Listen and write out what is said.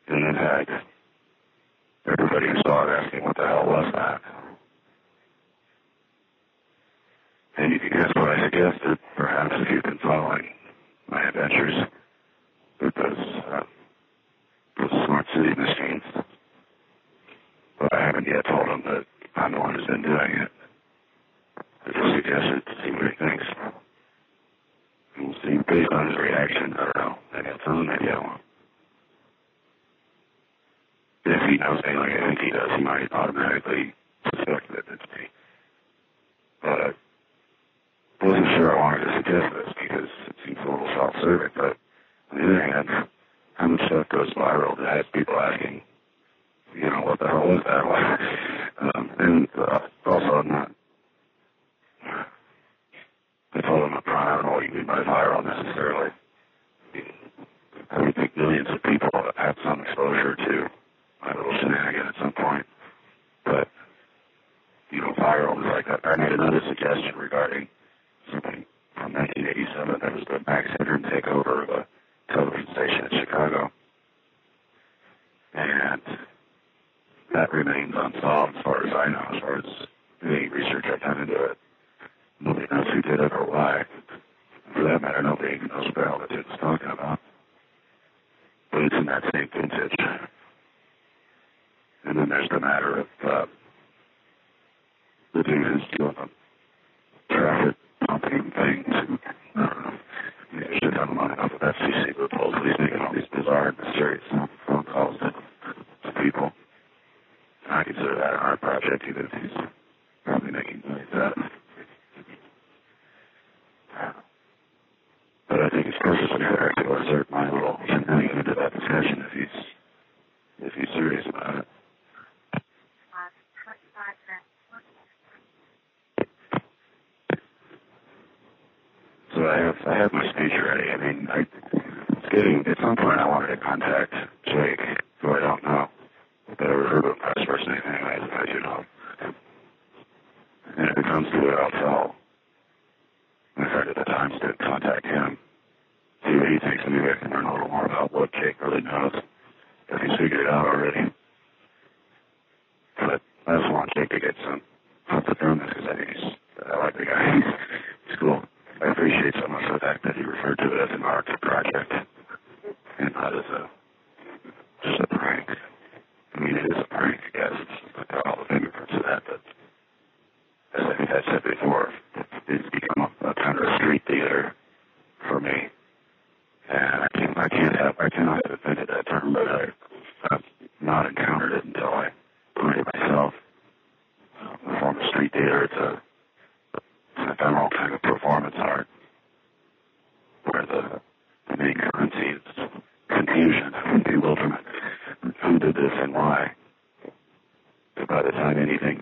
And it had everybody who saw it asking, what the hell was that? And you can guess what I suggested, perhaps, if you've been following my adventures with those smart city machines. But I haven't yet told him that I'm the one who's been doing it. I just suggested to see what he thinks. And we'll see, based on his reaction, I don't know, maybe I'll tell him, maybe I won't. If he knows me like I think he does, he might automatically suspect that it's me. But I wasn't sure I wanted to suggest this because it seems a little self-serving, but on the other hand, how much stuff goes viral that has people asking, you know, what the hell was that? And also, I'm not, I told him up front, I don't know what you mean by viral necessarily. I would think millions of people have had some exposure to my little shenanigan at some point. But, you know, viral is like that. I made another suggestion regarding something from 1987. That was the Max Headroom takeover of a television station in Chicago. And that remains unsolved as far as I know, as far as any research I've done into it. Nobody knows who did it or why. For that matter, nobody even knows what the hell the dude was talking about. But it's in that same vintage. And then there's the matter of the dude who's doing the traffic pumping things. I don't know. Maybe I should have him on enough of FCC loopholes. He's making all these bizarre and mysterious phone calls to people. I consider that an art project, even if he's probably making money at that. But I think it's perfectly fair to assert my little shenanigan into that discussion if he's serious about it. So I have my speech ready. I mean, at some point I wanted to contact Jake, who I don't know, but I refer to him by his first name anyways, if I do know. And if it comes to it, I'll tell my friend at the time to contact him, see what he thinks, and maybe I can learn a little more about what Jake really knows, if he's figured it out already. But I just want Jake to get some comfort from this, because I like the guy. He's cool. I appreciate so much the fact that he referred to it as an art project and not as just a prank. I mean, it is a prank, I guess. It's got all the fingerprints of that, but as I think I said before, it's become a kind of a street theater for me. And I cannot have invented that term, but I've not encountered it until I coined it myself. A form of street theater, it's an ephemeral kind of performance art where the main currency is confusion and bewilderment. Who did this and why? So by the time anything